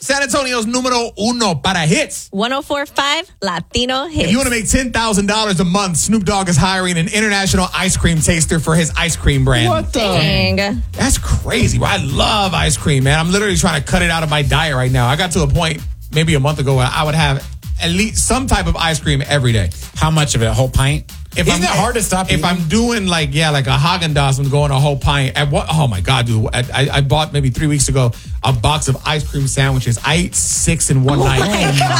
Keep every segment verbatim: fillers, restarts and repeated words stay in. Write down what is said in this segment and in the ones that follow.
San Antonio's numero uno para hits. one oh four point five Latino Hits. If you want to make ten thousand dollars a month, Snoop Dogg is hiring an international ice cream taster for his ice cream brand. What the? Dang. That's crazy. Bro. I love ice cream, man. I'm literally trying to cut it out of my diet right now. I got to a point maybe a month ago where I would have at least some type of ice cream every day. How much of it? A whole pint? If Isn't I'm, it hard to stop If eating? I'm doing like, yeah, like a Haagen-Dazs, I'm going a whole pint. At what? Oh my God, dude. I, I, I bought maybe three weeks ago a box of ice cream sandwiches. I ate six in one Oh night. my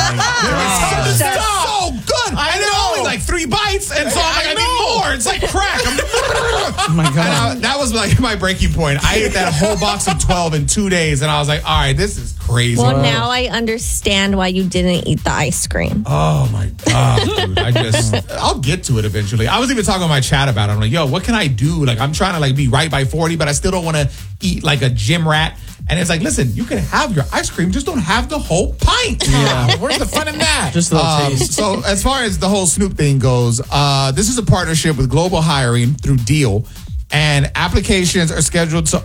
God. God. They're so good. I and they're know. only like three bites. And so I'm like, I, I need know. more. It's like crack. I'm, Oh my and I, God. that was like my breaking point. I ate that whole box of twelve in two days. And I was like, all right, this is crazy. Well, now I understand why you didn't eat the ice cream. Oh my God, dude. I just, I'll get to it eventually. I was even talking with my chat about it. I'm like, yo, what can I do? Like, I'm trying to like be right by forty, but I still don't want to eat like a gym rat. And it's like, listen, you can have your ice cream, just don't have the whole pint. Yeah. Where's the fun in that? Just a little Um, taste. so as far as the whole Snoop thing goes, uh, this is a partnership with Global Hiring through Deal. And applications are scheduled to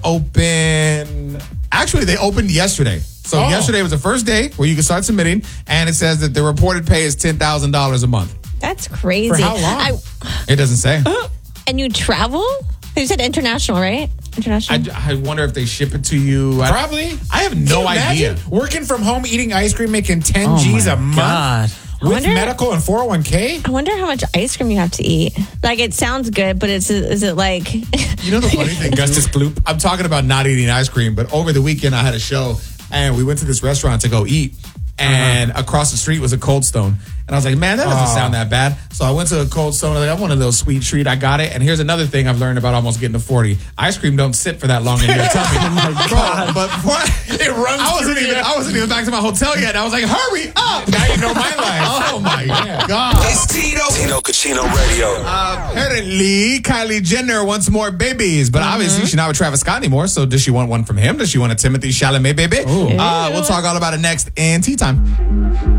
open. Actually, they opened yesterday. So Oh. yesterday was the first day where you can start submitting. And it says that the reported pay is ten thousand dollars a month. That's crazy. For how long? I, It doesn't say. and you travel? You said international, right? International. I, I wonder if they ship it to you. I, Probably. I have Can no you idea. imagine working from home, eating ice cream, making ten Oh G's my a month God. with wonder- medical and four oh one k? I wonder how much ice cream you have to eat. Like, it sounds good, but it's is it like... You know the funny thing, Augustus Gloop. I'm talking about not eating ice cream, but over the weekend I had a show and we went to this restaurant to go eat. And across the street was a Cold Stone. And I was like, man, that doesn't Oh. sound that bad. So I went to a Cold Stone. I was like, I want a little sweet treat. I got it. And here's another thing I've learned about almost getting to forty. Ice cream don't sit for that long in your tummy. oh my God. But before I, It runs I wasn't through even you. I wasn't even back to my hotel yet. I was like, hurry up. Now you know my life. Oh my God. It's Tito. Tino Cucino Radio. Apparently, Kylie Jenner wants more babies, but obviously she's not with Travis Scott anymore. So does she want one from him? Does she want a Timothy Chalamet baby? Uh, we'll talk all about it next in Tea Time.